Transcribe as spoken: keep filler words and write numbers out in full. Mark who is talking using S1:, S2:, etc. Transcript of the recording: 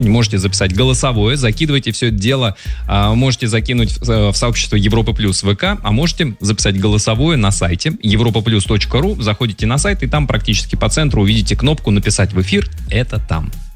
S1: можете записать голосовое, закидывайте все это дело, можете закинуть в сообщество Европа Плюс ВК, а можете записать голосовое на сайте европа плюс точка ру, заходите на сайт, и там практически по центру увидите кнопку «Написать в эфир». Это там.